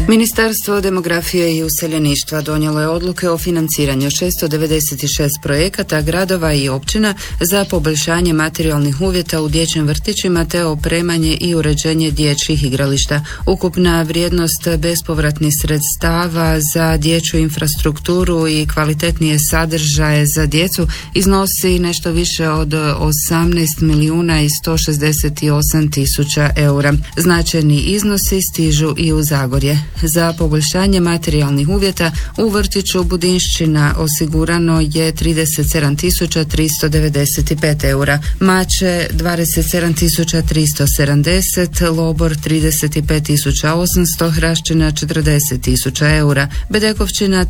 Ministarstvo demografije i useljeništva donijelo je odluke o financiranju 696 projekata gradova i općina za poboljšanje materijalnih uvjeta u dječjim vrtićima te opremanje i uređenje dječjih igrališta. Ukupna vrijednost bespovratnih sredstava za dječju infrastrukturu i kvalitetnije sadržaje za djecu iznosi nešto više od 18 milijuna i 168 tisuća eura. Značajni iznosi stižu i u Zagorje. Za poboljšanje materijalnih uvjeta u vrtiću Budinšćina osigurano je 37.395 eura, Mače 27.370, Lobor 35.800, Hraščina 40.000 eura, Bedekovčina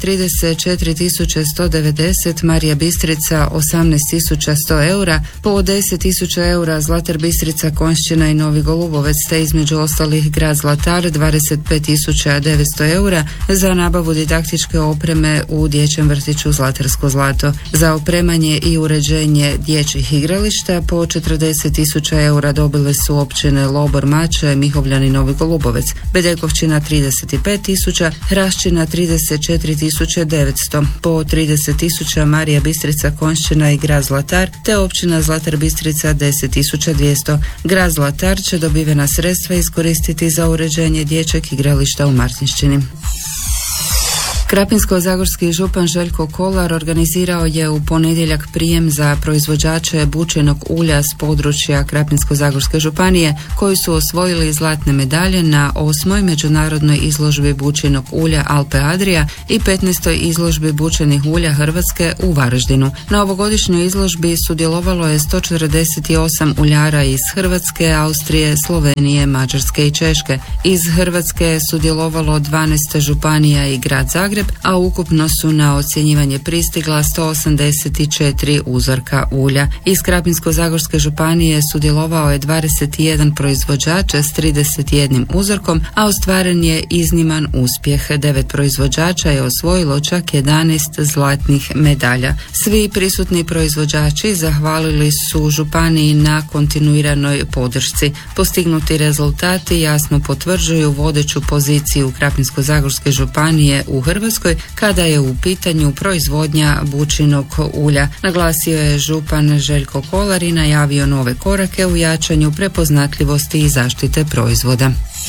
34.190, Marija Bistrica 18.100 eura, po 10.000 eura Zlatar Bistrica, Konjšćina i Novi Golubovec, te između ostalih grad Zlatar 25.900 eura za nabavu didaktičke opreme u dječjem vrtiću Zlatarsko zlato. Za opremanje i uređenje dječjih igrališta po 40.000 eura dobile su općine Lobor, Mače, Mihovljan i Novi Golubovec, Bedekovčina 35.000, Hraščina 34.900, po 30.000 Marija Bistrica, Konjšćina i grad Zlatar, te općina Zlatar Bistrica 10.200. Grad Zlatar će dobivena sredstva iskoristiti za uređenje dječjeg igrališta u Martinšćini. Krapinsko-zagorski župan Željko Kolar organizirao je u ponedjeljak prijem za proizvođače bućinog ulja s područja Krapinsko-zagorske županije koji su osvojili zlatne medalje na 8. međunarodnoj izložbi bućinog ulja Alpe Adria i 15. izložbi bućinih ulja Hrvatske u Varaždinu. Na ovogodišnjoj izložbi sudjelovalo je 148 uljara iz Hrvatske, Austrije, Slovenije, Mađarske i Češke. Iz Hrvatske je sudjelovalo 12 županija i grad Zagreb, a ukupno su na ocjenjivanje pristigla 184 uzorka ulja. Iz Krapinsko-zagorske županije sudjelovao je 21 proizvođač s 31 uzorkom, a ostvaren je izniman uspjeh. 9 proizvođača je osvojilo čak 11 zlatnih medalja. Svi prisutni proizvođači zahvalili su županiji na kontinuiranoj podršci. Postignuti rezultati jasno potvrđuju vodeću poziciju Krapinsko-zagorske županije u Hrvatskoj kada je u pitanju proizvodnja bućinog ulja. Naglasio je župan Željko Kolar i najavio nove korake u jačanju prepoznatljivosti i zaštite proizvoda.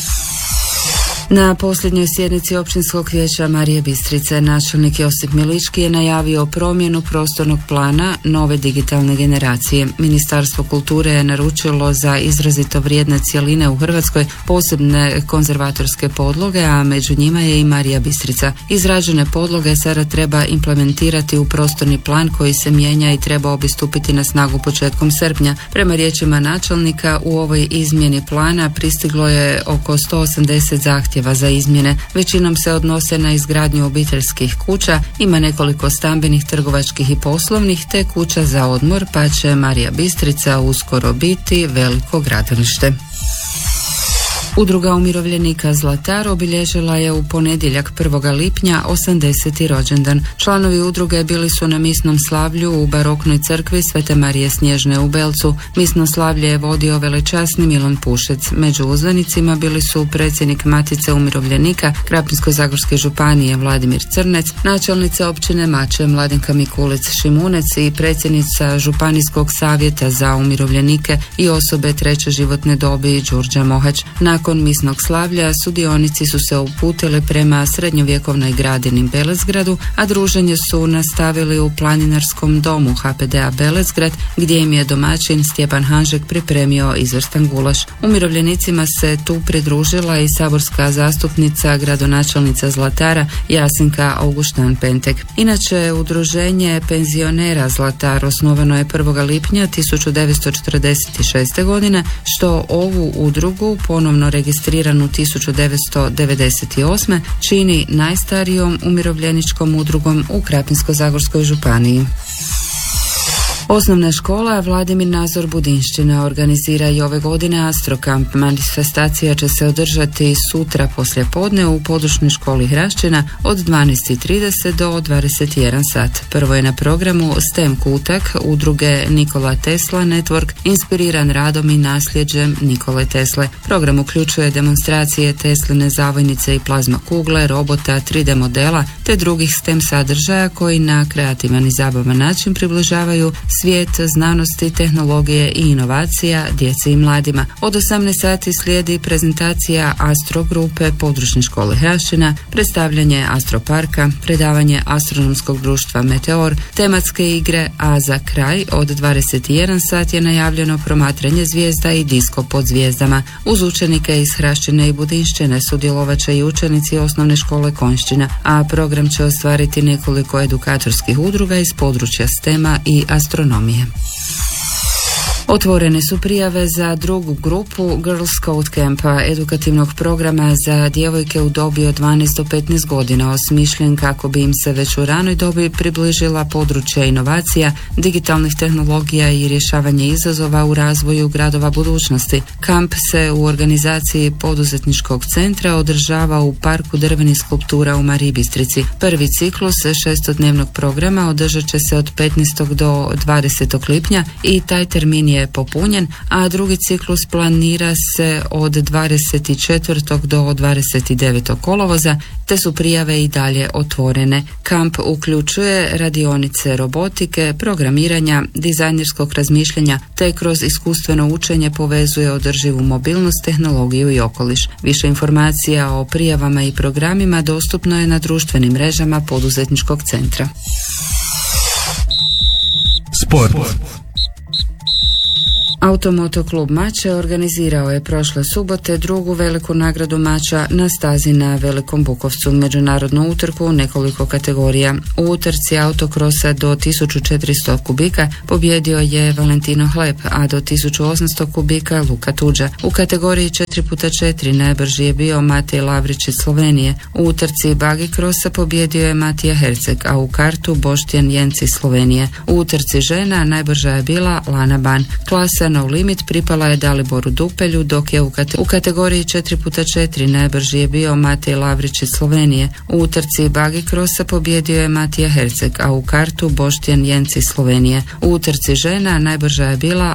Na posljednjoj sjednici općinskog vijeća Marije Bistrice načelnik Josip Milički je najavio promjenu prostornog plana nove digitalne generacije. Ministarstvo kulture je naručilo za izrazito vrijedne cjeline u Hrvatskoj posebne konzervatorske podloge, a među njima je i Marija Bistrica. Izrađene podloge sada treba implementirati u prostorni plan koji se mijenja i trebao bi stupiti na snagu početkom srpnja. Prema riječima načelnika, u ovoj izmjeni plana pristiglo je oko 180 zahtjeva za izmjene. Većinom se odnose na izgradnju obiteljskih kuća, ima nekoliko stambenih, trgovačkih i poslovnih te kuća za odmor, pa će Marija Bistrica uskoro biti veliko gradilište. Udruga umirovljenika Zlatar obilježila je u ponedjeljak 1. lipnja 80. rođendan. Članovi udruge bili su na misnom slavlju u baroknoj crkvi Svete Marije Snježne u Belcu. Misno slavlje je vodio velečasni Milan Pušec. Među uzvanicima bili su predsjednik Matice umirovljenika Krapinsko-zagorske županije Vladimir Crnec, načelnica općine Mače Mladenka Mikulic Šimunec i predsjednica Županijskog savjeta za umirovljenike i osobe treće životne dobi Đurđa Mohać. Nakon misnog slavlja sudionici su se uputili prema srednjovjekovnoj gradini Belezgradu, a druženje su nastavili u planinarskom domu HPD-a Belezgrad, gdje im je domaćin Stjepan Hanžek pripremio izvrstan gulaš. Umirovljenicima se tu pridružila i saborska zastupnica, gradonačelnica Zlatara Jasenka Augustan Pentek. Inače, udruženje penzionera Zlatar osnovano je 1. lipnja 1946. godine, što ovu udrugu ponovno registriranu 1998. čini najstarijom umirovljeničkom udrugom u Krapinsko-zagorskoj županiji. Osnovna škola Vladimir Nazor Budinšćina organizira i ove godine Astrokamp. Manifestacija će se održati sutra poslijepodne u područnoj školi Hrašćina od 12:30 do 21 sat. Prvo je na programu STEM kutak udruge Nikola Tesla Network, inspiriran radom i nasljeđem Nikole Tesle. Program uključuje demonstracije Tesline zavojnice i plazma kugle, robota, 3D modela te drugih STEM sadržaja koji na kreativan i zabavan način približavaju svijet znanosti, tehnologije i inovacija djeci i mladima. Od 18 sati slijedi prezentacija Astro grupe područne škole Hrašćina, predstavljanje Astroparka, predavanje Astronomskog društva Meteor, tematske igre, a za kraj od 21 sat je najavljeno promatranje zvijezda i disko pod zvijezdama. Uz učenike iz Hrašćine i Budinšćine sudjelovat će i učenici osnovne škole Konjšćina, a program će ostvariti nekoliko edukatorskih udruga iz područja STEM-a i astronomije. Otvorene su prijave za drugu grupu Girls Scout Campa, edukativnog programa za djevojke u dobi od 12 do 15 godina, osmišljen kako bi im se već u ranoj dobi približila područja inovacija, digitalnih tehnologija i rješavanje izazova u razvoju gradova budućnosti. Kamp se u organizaciji poduzetničkog centra održava u Parku drvenih skulptura u Mariji Bistrici. Prvi ciklus 6-dnevnog programa održat će se od 15. do 20. lipnja i taj termin je popunjen, a drugi ciklus planira se od 24. do 29. kolovoza, te su prijave i dalje otvorene. Kamp uključuje radionice robotike, programiranja, dizajnerskog razmišljanja, te kroz iskustveno učenje povezuje održivu mobilnost, tehnologiju i okoliš. Više informacija o prijavama i programima dostupno je na društvenim mrežama poduzetničkog centra. Sport. Automoto klub Mače organizirao je prošle subote drugu veliku nagradu Mača na stazi na Velikom Bukovcu, međunarodnu utrku u nekoliko kategorija. U utrci autokrosa do 1400 kubika pobjedio je Valentino Hleb, a do 1800 kubika Luka Tuđa. U kategoriji 4x4 najbrži je bio Matej Lavrić iz Slovenije. U utrci bagi krosa pobjedio je Matija Herceg, a u kartu Boštjan Jenc iz Slovenije. U utrci žena najbrža je bila Lana Ban. Klasa No Limit pripala je Daliboru Dupelju, dok je u kategoriji 4x4 najbrži je bio Matej Lavrić iz Slovenije. U utrci bagi krosa pobjedio je Matija Herceg, a u kartu Boštjan Jenc iz Slovenije. U utrci žena najbrža je bila